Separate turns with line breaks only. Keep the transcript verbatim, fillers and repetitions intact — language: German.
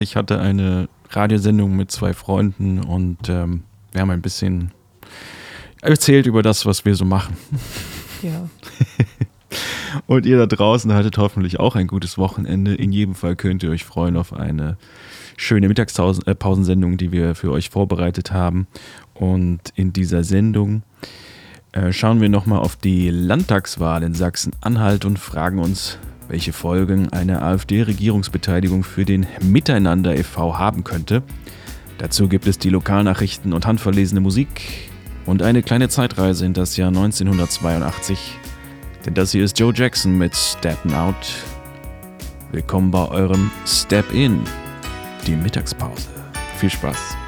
Ich hatte eine Radiosendung mit zwei Freunden und ähm, wir haben ein bisschen erzählt über das, was wir so machen.
Ja.
Und ihr da draußen hattet hoffentlich auch ein gutes Wochenende. In jedem Fall könnt ihr euch freuen auf eine schöne Mittagspausensendung, die wir für euch vorbereitet haben. Und in dieser Sendung äh, schauen wir nochmal auf die Landtagswahl in Sachsen-Anhalt und fragen uns, welche Folgen eine AfD-Regierungsbeteiligung für den Miteinander e V haben könnte. Dazu gibt es die Lokalnachrichten und handverlesene Musik und eine kleine Zeitreise in das Jahr neunzehnhundertzweiundachtzig. Denn das hier ist Joe Jackson mit Steppin' Out. Willkommen bei eurem Step In, die Mittagspause. Viel Spaß.